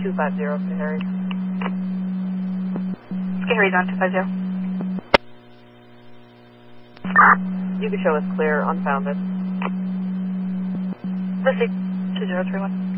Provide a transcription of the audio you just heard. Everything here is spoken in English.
250 for Harry. Harry's on 250. You can show us clear, unfounded. Receipt 2031.